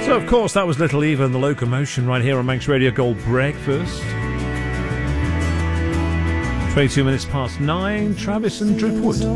So, of course, that was Little Eva and the Locomotion right here on Manx Radio Gold Breakfast. 22 minutes past 9, Travis and Driftwood.